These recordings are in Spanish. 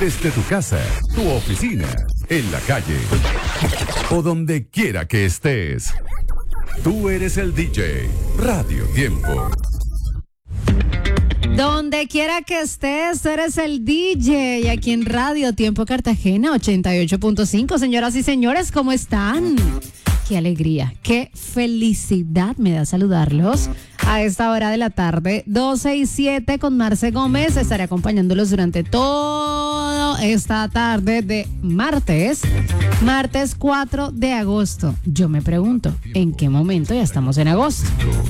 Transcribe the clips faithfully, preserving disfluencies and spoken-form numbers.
Desde tu casa, tu oficina, en la calle o donde quiera que estés. Tú eres el D J. Radio Tiempo. Donde quiera que estés, tú eres el D J. Aquí en Radio Tiempo Cartagena ochenta y ocho punto cinco. Señoras y señores, ¿cómo están? Qué alegría, qué felicidad me da saludarlos a esta hora de la tarde, doce y siete con Marce Gómez. Estaré acompañándolos durante toda esta tarde de martes, martes cuatro de agosto. Yo me pregunto, ¿en qué momento ya estamos en agosto?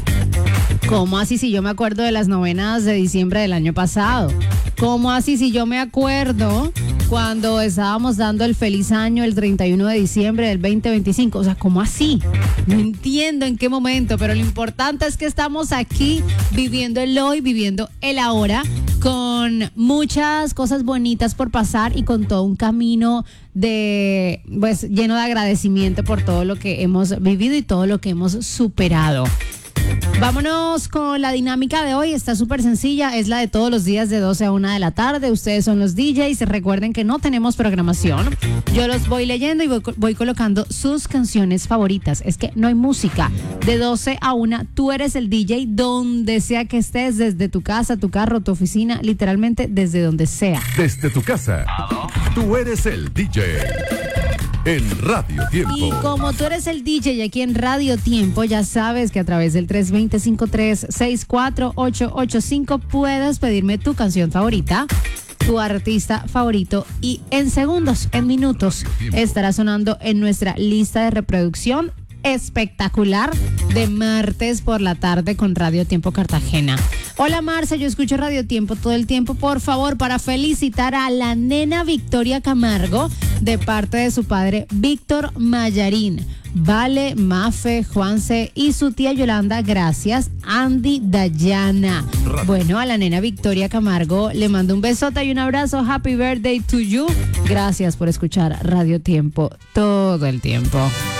¿Cómo así si yo me acuerdo de las novenas de diciembre del año pasado? ¿Cómo así si yo me acuerdo cuando estábamos dando el feliz año el treinta y uno de diciembre del veinte veinticinco? O sea, ¿cómo así? No entiendo en qué momento, pero lo importante es que estamos aquí viviendo el hoy, viviendo el ahora, con muchas cosas bonitas por pasar y con todo un camino de, pues, lleno de agradecimiento por todo lo que hemos vivido y todo lo que hemos superado. Vámonos con la dinámica de hoy. Está súper sencilla, es la de todos los días de doce a una de la tarde. Ustedes son los D Js. Recuerden que no tenemos programación. Yo los voy leyendo y voy, voy colocando sus canciones favoritas. Es que no hay música. De doce a una, tú eres el D J donde sea que estés, desde tu casa, tu carro, tu oficina, literalmente desde donde sea. Desde tu casa, tú eres el D J. En Radio Tiempo. Y como tú eres el D J aquí en Radio Tiempo, ya sabes que a través del tres dos cero, cinco tres seis cuatro ocho ocho cinco puedes pedirme tu canción favorita, tu artista favorito, y en segundos, en minutos, estará sonando en nuestra lista de reproducción espectacular de martes por la tarde con Radio Tiempo Cartagena. Hola Marce, yo escucho Radio Tiempo todo el tiempo. Por favor, para felicitar a la nena Victoria Camargo de parte de su padre Víctor Mayarín, Vale, Mafe, Juanse y su tía Yolanda, gracias, Andy, Dayana. Bueno, a la nena Victoria Camargo le mando un besote y un abrazo. Happy birthday to you. Gracias por escuchar Radio Tiempo todo el tiempo.